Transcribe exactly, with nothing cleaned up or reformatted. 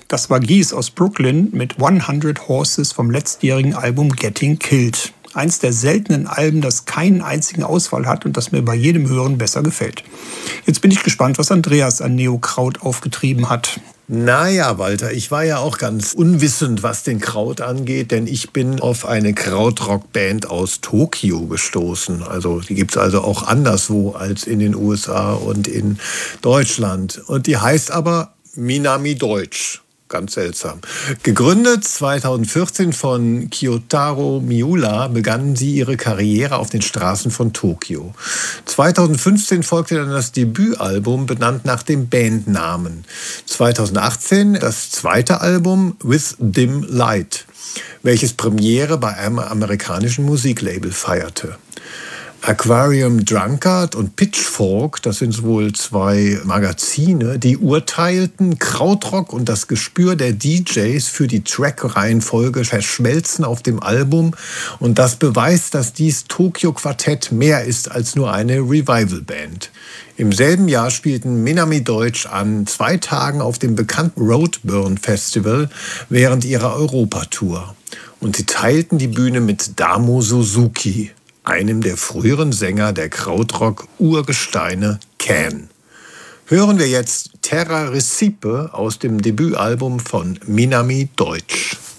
Das war Geese aus Brooklyn mit hundert Horses vom letztjährigen Album Getting Killed. Eins der seltenen Alben, das keinen einzigen Ausfall hat und das mir bei jedem Hören besser gefällt. Jetzt bin ich gespannt, was Andreas an Neokraut aufgetrieben hat. Naja, Walter, ich war ja auch ganz unwissend, was den Kraut angeht, denn ich bin auf eine Krautrock-Band aus Tokio gestoßen. Also die gibt's also auch anderswo als in den U S A und in Deutschland. Und die heißt aber Minami Deutsch. Ganz seltsam. Gegründet zweitausendvierzehn von Kyotaro Miura, begannen sie ihre Karriere auf den Straßen von Tokio. zweitausendfünfzehn folgte dann das Debütalbum, benannt nach dem Bandnamen. zweitausendachtzehn das zweite Album With Dim Light, welches Premiere bei einem amerikanischen Musiklabel feierte. Aquarium Drunkard und Pitchfork, das sind wohl zwei Magazine, die urteilten, Krautrock und das Gespür der D Js für die Track-Reihenfolge verschmelzen auf dem Album und das beweist, dass dies Tokyo Quartett mehr ist als nur eine Revival-Band. Im selben Jahr spielten Minami Deutsch an zwei Tagen auf dem bekannten Roadburn Festival während ihrer Europatour. Und sie teilten die Bühne mit Damo Suzuki, einem der früheren Sänger der Krautrock-Urgesteine Can. Hören wir jetzt Terra Recipe aus dem Debütalbum von Minami Deutsch.